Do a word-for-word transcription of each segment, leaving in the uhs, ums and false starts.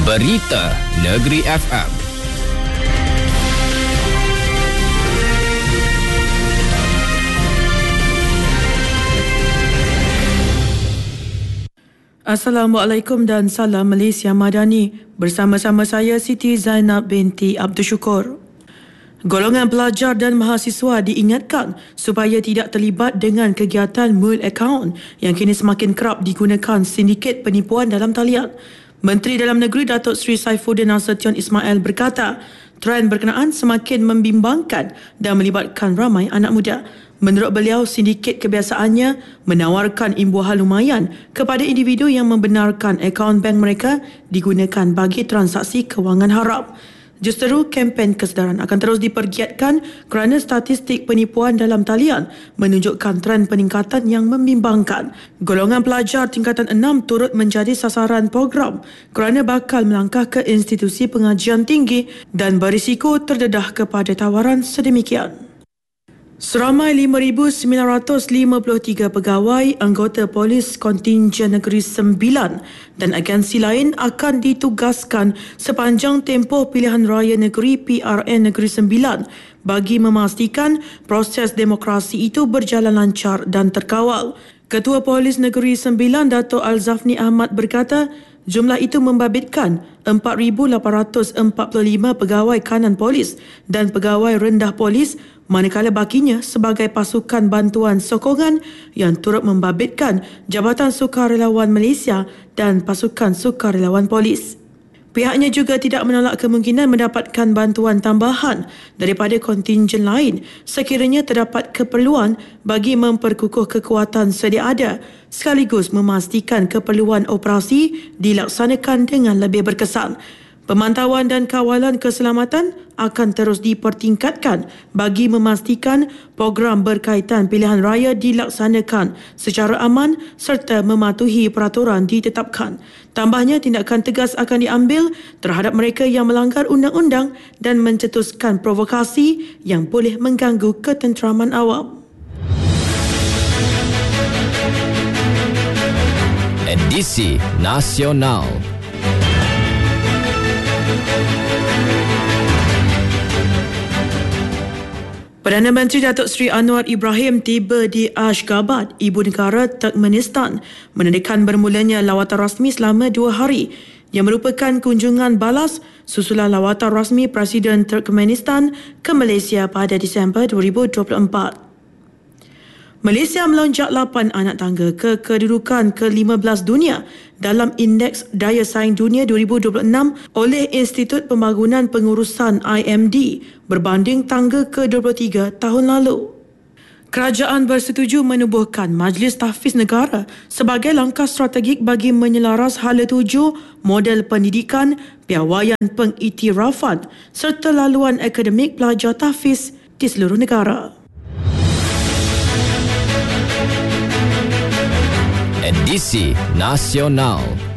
Berita Negeri F M. Assalamualaikum dan salam Malaysia Madani. Bersama-sama saya Siti Zainab binti Abdul Syukur. Golongan pelajar dan mahasiswa diingatkan supaya tidak terlibat dengan kegiatan mule account yang kini semakin kerap digunakan sindiket penipuan dalam talian. Menteri Dalam Negeri Datuk Seri Saifuddin Nasution Ismail berkata, trend berkenaan semakin membimbangkan dan melibatkan ramai anak muda. Menurut beliau, sindiket kebiasaannya menawarkan imbuhan lumayan kepada individu yang membenarkan akaun bank mereka digunakan bagi transaksi kewangan haram. Justeru, kempen kesedaran akan terus dipergiatkan kerana statistik penipuan dalam talian menunjukkan trend peningkatan yang membimbangkan. Golongan pelajar tingkatan enam turut menjadi sasaran program kerana bakal melangkah ke institusi pengajian tinggi dan berisiko terdedah kepada tawaran sedemikian. Seramai lima ribu sembilan ratus lima puluh tiga pegawai, anggota polis kontingen Negeri Sembilan dan agensi lain akan ditugaskan sepanjang tempoh pilihan raya negeri P R N Negeri Sembilan bagi memastikan proses demokrasi itu berjalan lancar dan terkawal. Ketua Polis Negeri Sembilan, Dato' Al-Zafni Ahmad berkata, jumlah itu membabitkan empat ribu lapan ratus empat puluh lima pegawai kanan polis dan pegawai rendah polis, manakala bakinya sebagai pasukan bantuan sokongan yang turut membabitkan Jabatan Sukarelawan Malaysia dan pasukan sukarelawan polis. Pihaknya juga tidak menolak kemungkinan mendapatkan bantuan tambahan daripada kontingen lain sekiranya terdapat keperluan bagi memperkukuh kekuatan sedia ada, sekaligus memastikan keperluan operasi dilaksanakan dengan lebih berkesan. Pemantauan dan kawalan keselamatan akan terus dipertingkatkan bagi memastikan program berkaitan pilihan raya dilaksanakan secara aman serta mematuhi peraturan ditetapkan. Tambahnya, tindakan tegas akan diambil terhadap mereka yang melanggar undang-undang dan mencetuskan provokasi yang boleh mengganggu ketenteraman awam. Edisi Nasional. Perdana Menteri Datuk Seri Anwar Ibrahim tiba di Ashgabat, ibu negara Turkmenistan, menandakan bermulanya lawatan rasmi selama dua hari yang merupakan kunjungan balas susulan lawatan rasmi Presiden Turkmenistan ke Malaysia pada Disember dua ribu dua puluh empat. Malaysia melonjak lapan anak tangga ke kedudukan ke lima belas dunia dalam Indeks Daya Saing Dunia dua ribu dua puluh enam oleh Institut Pembangunan Pengurusan I M D berbanding tangga ke dua puluh tiga tahun lalu. Kerajaan bersetuju menubuhkan Majlis Tahfiz Negara sebagai langkah strategik bagi menyelaras hala tuju model pendidikan, piawaian pengiktirafan serta laluan akademik pelajar tahfiz di seluruh negara. Edisi Nasional.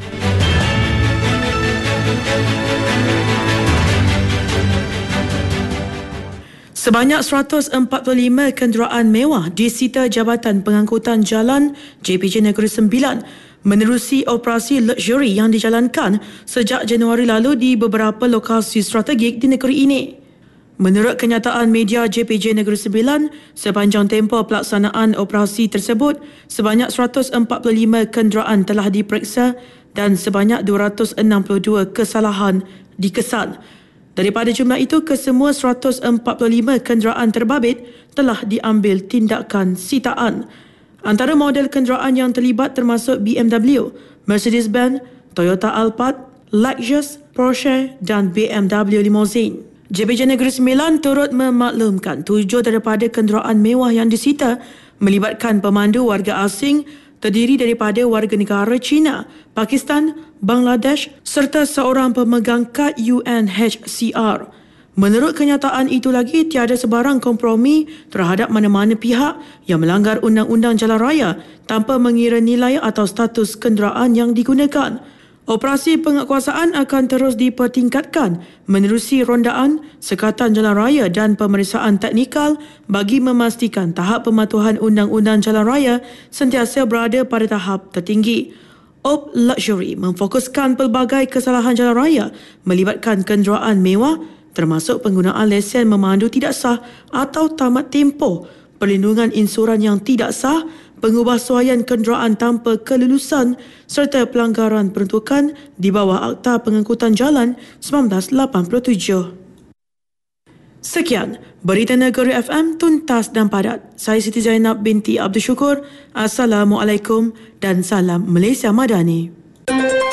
Sebanyak seratus empat puluh lima kenderaan mewah disita Jabatan Pengangkutan Jalan J P J Negeri Sembilan menerusi operasi luxury yang dijalankan sejak Januari lalu di beberapa lokasi strategik di negeri ini. Menurut kenyataan media J P J Negeri Sembilan, sepanjang tempoh pelaksanaan operasi tersebut, sebanyak seratus empat puluh lima kenderaan telah diperiksa dan sebanyak dua ratus enam puluh dua kesalahan dikesan. Daripada jumlah itu, kesemua seratus empat puluh lima kenderaan terbabit telah diambil tindakan sitaan. Antara model kenderaan yang terlibat termasuk B M W, Mercedes-Benz, Toyota Alphard, Lexus, Porsche dan B M W Limousine. J P J Negeri Sembilan turut memaklumkan tujuh daripada kenderaan mewah yang disita melibatkan pemandu warga asing terdiri daripada warga negara China, Pakistan, Bangladesh serta seorang pemegang kad U N H C R. Menurut kenyataan itu lagi, tiada sebarang kompromi terhadap mana-mana pihak yang melanggar undang-undang jalan raya tanpa mengira nilai atau status kenderaan yang digunakan. Operasi penguatkuasaan akan terus dipertingkatkan menerusi rondaan, sekatan jalan raya dan pemeriksaan teknikal bagi memastikan tahap pematuhan undang-undang jalan raya sentiasa berada pada tahap tertinggi. Op Luxury memfokuskan pelbagai kesalahan jalan raya melibatkan kenderaan mewah termasuk penggunaan lesen memandu tidak sah atau tamat tempoh, perlindungan insuran yang tidak sah, pengubahsuaian kenderaan tanpa kelulusan serta pelanggaran peruntukan di bawah Akta Pengangkutan Jalan seribu sembilan ratus lapan puluh tujuh. Sekian, Berita Negeri F M tuntas dan padat. Saya Siti Zainab binti Abdul Syukur. Assalamualaikum dan salam Malaysia Madani.